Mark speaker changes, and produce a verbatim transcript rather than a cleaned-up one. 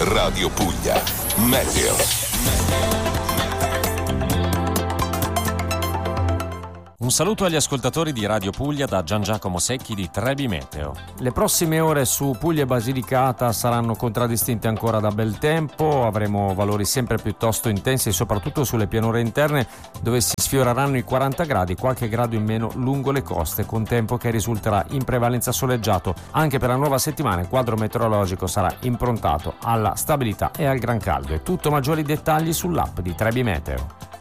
Speaker 1: Radio Puglia. Meteo.
Speaker 2: Un saluto agli ascoltatori di Radio Puglia da Gian Giacomo Secchi di Trebi Meteo.
Speaker 3: Le prossime ore su Puglia e Basilicata saranno contraddistinte ancora da bel tempo, avremo valori sempre piuttosto intensi soprattutto sulle pianure interne dove si sfioreranno i quaranta gradi, qualche grado in meno lungo le coste, con tempo che risulterà in prevalenza soleggiato. Anche per la nuova settimana il quadro meteorologico sarà improntato alla stabilità e al gran caldo. E tutto, maggiori dettagli sull'app di Trebi Meteo.